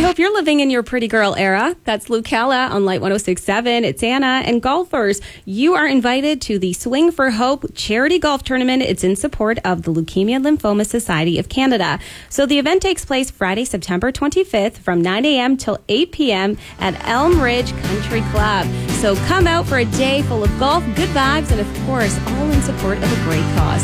if you're living in your pretty girl era, that's Lucella on Light 106.7. It's Anna. And golfers, you are invited to the Swing for Hope charity golf tournament. It's in support of the Leukemia Lymphoma Society of Canada. So the event takes place Friday, September 25th from 9 a.m. till 8 p.m. at Elm Ridge Country Club. So come out for a day full of golf, good vibes, and of course, all in support of a great cause.